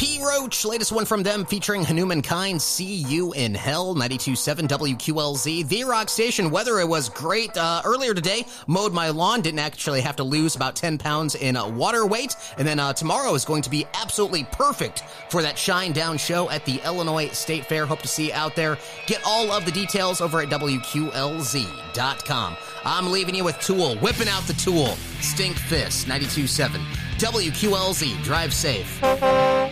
P. Roach, latest one from them featuring Hanuman Kind, See You in Hell, 92.7 WQLZ. The Rock Station, weather, it was great. Earlier today, mowed my lawn, didn't actually have to lose about 10 pounds in water weight. And then tomorrow is going to be absolutely perfect for that Shine Down show at the Illinois State Fair. Hope to see you out there. Get all of the details over at WQLZ.com. I'm leaving you with Tool, whipping out the Tool, Stink Fist, 92.7 WQLZ. Drive safe.